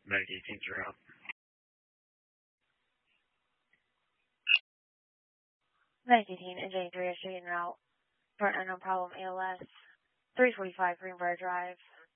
Medic 18's route. Medic 18, NJ 3 street en route for an unknown problem ALS, 345 Greenbrier Drive.